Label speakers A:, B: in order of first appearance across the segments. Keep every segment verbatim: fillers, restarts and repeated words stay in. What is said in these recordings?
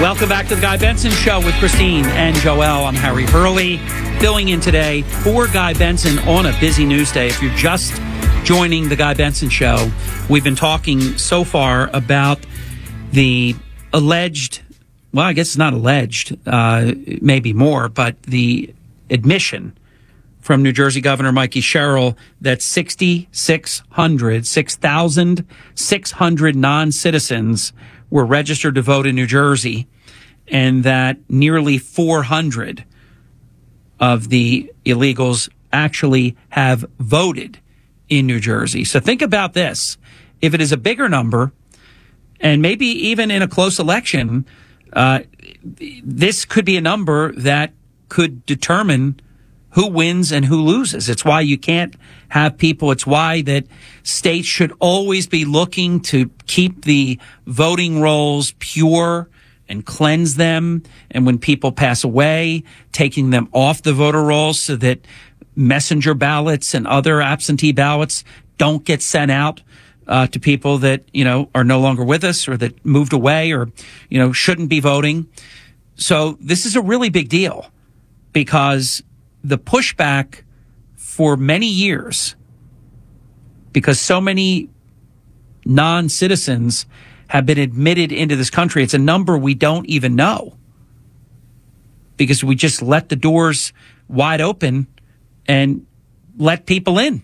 A: Welcome back to the Guy Benson Show with Christine and Joelle. I'm Harry Hurley, filling in today for Guy Benson on a busy news day. If you're just joining the Guy Benson Show, we've been talking so far about the alleged, well, I guess it's not alleged, uh, maybe more, but the admission from New Jersey Governor Mikey Sherrill that six thousand six hundred, six thousand six hundred non-citizens were registered to vote in New Jersey, and that nearly four hundred of the illegals actually have voted in New Jersey. So think about this. If it is a bigger number, and maybe even in a close election, uh, this could be a number that could determine who wins and who loses. It's why you can't have people. It's why that states should always be looking to keep the voting rolls pure and cleanse them. And when people pass away, taking them off the voter rolls so that messenger ballots and other absentee ballots don't get sent out uh, to people that, you know, are no longer with us or that moved away or, you know, shouldn't be voting. So this is a really big deal because the pushback for many years, because so many non-citizens have been admitted into this country, it's a number we don't even know because we just let the doors wide open and let people in.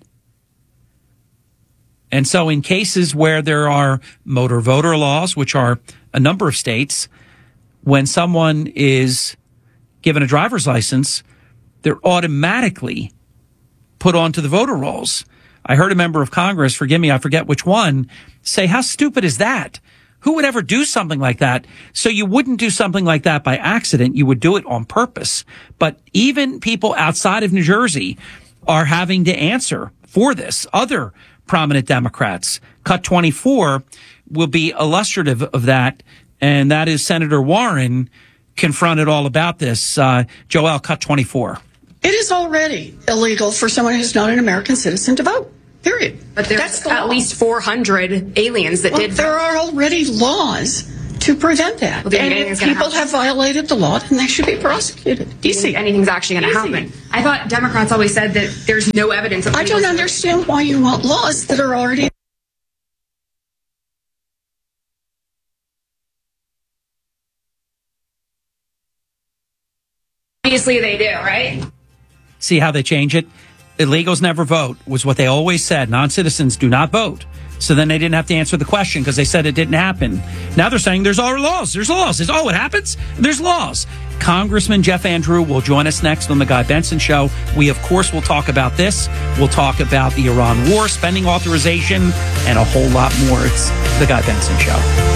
A: And so in cases where there are motor voter laws, which are a number of states, when someone is given a driver's license, they're automatically put onto the voter rolls. I heard a member of Congress, forgive me, I forget which one, say, how stupid is that? Who would ever do something like that? So you wouldn't do something like that by accident. You would do it on purpose. But even people outside of New Jersey are having to answer for this. Other prominent Democrats, Cut twenty-four, will be illustrative of that. And that is Senator Warren confronted all about this. Uh, Joelle, Cut twenty-four.
B: It is already illegal for someone who's not an American citizen to vote, period.
C: But there's
B: That's the
C: at
B: law.
C: least four hundred aliens that
B: well,
C: did
B: there
C: vote.
B: are already laws to prevent that.
C: Well,
B: and if people
C: happen?
B: have violated the law, then they should be prosecuted.
C: Do you think anything's actually going to happen? I thought Democrats always said that there's no evidence of
B: I don't understand why you want laws that are already...
C: Obviously they do, right?
A: See how they change it? Illegals never vote was what they always said. Non-citizens do not vote. So then they didn't have to answer the question because they said it didn't happen. Now they're saying there's all laws. There's laws. There's, oh, it happens? There's laws. Congressman Jeff Andrew will join us next on The Guy Benson Show. We, of course, will talk about this. We'll talk about the Iran war, spending authorization, and a whole lot more. It's The Guy Benson Show.